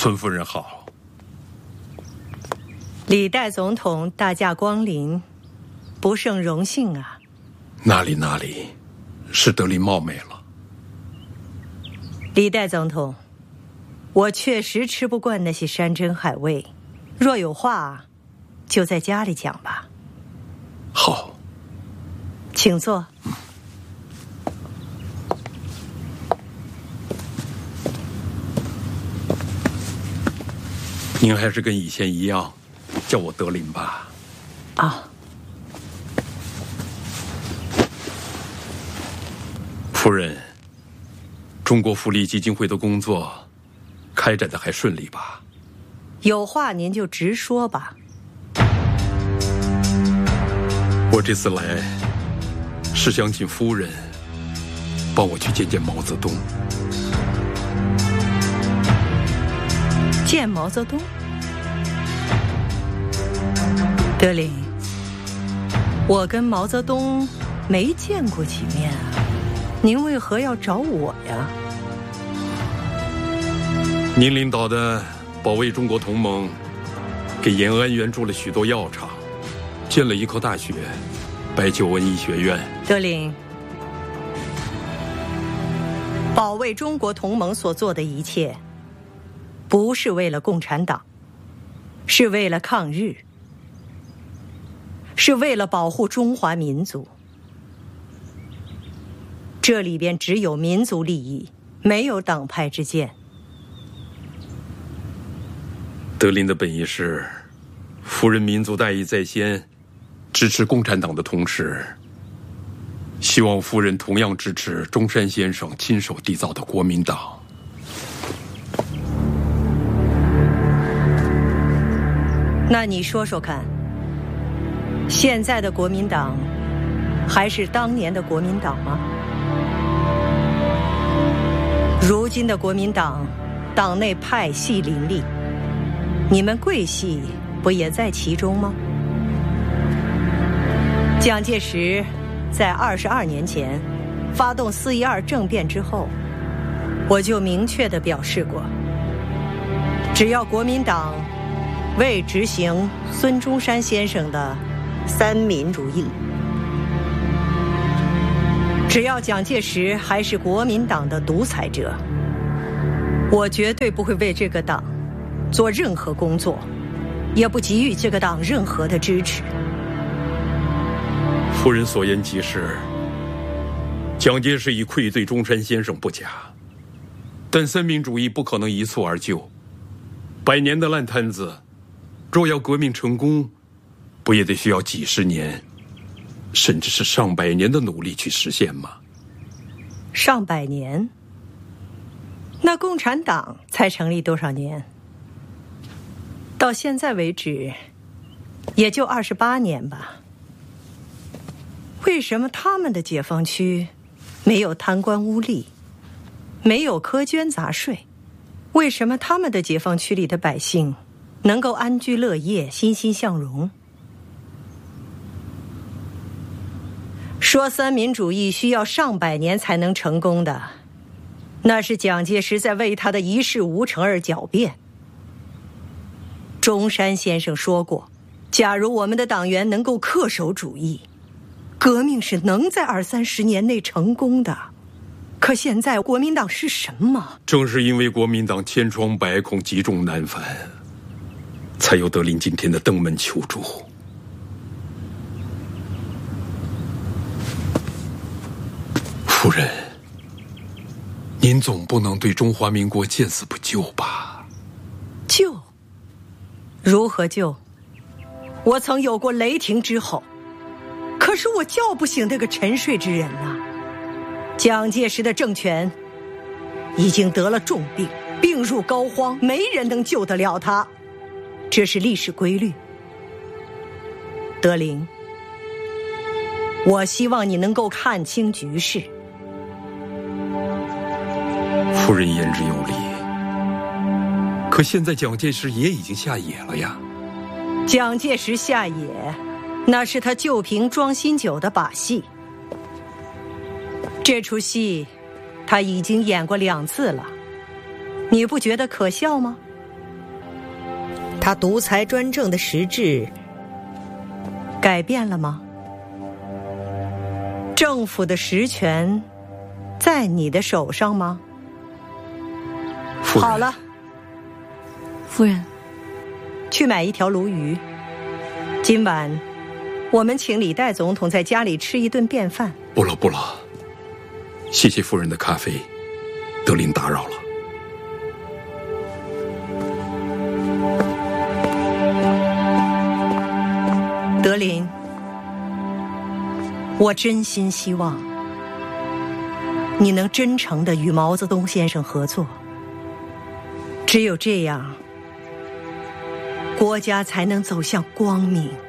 孙夫人好。 李代总统大驾光临，不胜荣幸啊。 哪里，是德林冒昧了。 李代总统，我确实吃不惯那些山珍海味，若有话，就在家里讲吧。 好， 请坐。 您还是跟以前一样，叫我德林吧。 啊。 夫人，中国福利基金会的工作开展的还顺利吧？ 有话您就直说吧。 我这次来是想请夫人帮我去见见毛泽东。 见毛泽东？德林，我跟毛泽东没见过几面啊，您为何要找我呀？ 您领导的保卫中国同盟给延安援助了许多药厂，建了一所大学——白求恩医学院。 德林，保卫中国同盟所做的一切，不是为了共产党，是为了抗日，是为了保护中华民族。这里边只有民族利益，没有党派之见。 德林的本意是，夫人民族大义在先，支持共产党的同时，希望夫人同样支持中山先生亲手缔造的国民党。 那你说说看，现在的国民党还是当年的国民党吗？如今的国民党，党内派系林立，你们贵系不也在其中吗？蒋介石在22年前发动4·12政变之后，我就明确地表示过，只要国民党为执行孙中山先生的三民主义，只要蒋介石还是国民党的独裁者，我绝对不会为这个党做任何工作，也不给予这个党任何的支持。 夫人所言极是，蒋介石已愧对中山先生不假，但三民主义不可能一蹴而就，100年的烂摊子，若要革命成功，不也得需要几十年，甚至是上百年的努力去实现吗？ 上百年？那共产党才成立多少年？到现在为止，也就28年吧。为什么他们的解放区没有贪官污吏，没有苛捐杂税？为什么他们的解放区里的百姓能够安居乐业，欣欣向荣？说三民主义需要上百年才能成功的，那是蒋介石在为他的一事无成而狡辩。中山先生说过，假如我们的党员能够恪守主义，革命是能在20-30年内成功的。可现在国民党是什么？ 正是因为国民党千疮百孔，积重难返，才有德林今天的登门求助。夫人，您总不能对中华民国见死不救吧？ 救？如何救？我曾有过雷霆之吼，可是我叫不醒那个沉睡之人啊。蒋介石的政权已经得了重病，病入膏肓，没人能救得了他，这是历史规律。德林，我希望你能够看清局势。 夫人言之有理，可现在蒋介石也已经下野了呀。 蒋介石下野，那是他旧瓶装新酒的把戏。这出戏他已经演过2次了，你不觉得可笑吗？ 他独裁专政的实质改变了吗？政府的实权在你的手上吗？ 夫人， 好了， 夫人， 去买一条鲈鱼。今晚我们请李代总统在家里吃一顿便饭。 不了不了，谢谢夫人的咖啡，德林打扰了。 德林，我真心希望你能真诚地与毛泽东先生合作，只有这样，国家才能走向光明。